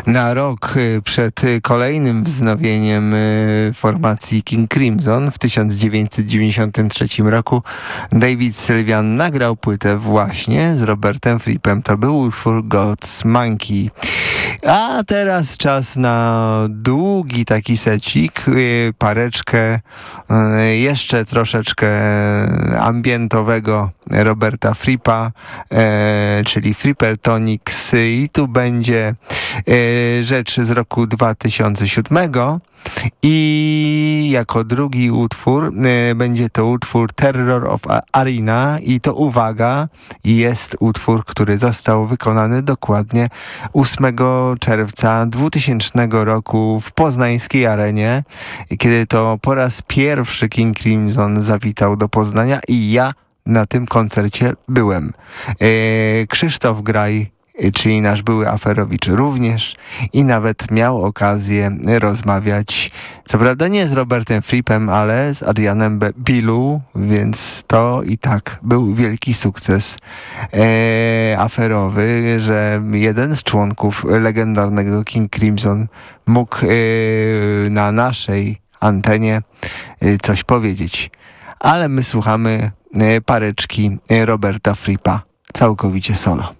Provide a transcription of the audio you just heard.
Na rok przed kolejnym wznowieniem formacji King Crimson w 1993 roku David Sylvian nagrał płytę właśnie z Robertem Frippem. To był utwór God's Monkey. A teraz czas na długi taki secik, pareczkę jeszcze troszeczkę ambientowego Roberta Frippa, czyli Frippertonics, i tu będzie rzecz z roku 2007 i jako drugi utwór będzie to utwór Terror of Arena i to, uwaga, jest utwór, który został wykonany dokładnie 8 czerwca 2000 roku w poznańskiej arenie, kiedy to po raz pierwszy King Crimson zawitał do Poznania i ja na tym koncercie byłem. Krzysztof Graj, czyli nasz były Aferowicz, również, i nawet miał okazję rozmawiać, co prawda nie z Robertem Frippem, ale z Adrianem Bilu, więc to i tak był wielki sukces aferowy, że jeden z członków legendarnego King Crimson mógł na naszej antenie coś powiedzieć. Ale my słuchamy pareczki Roberta Frippa całkowicie solo.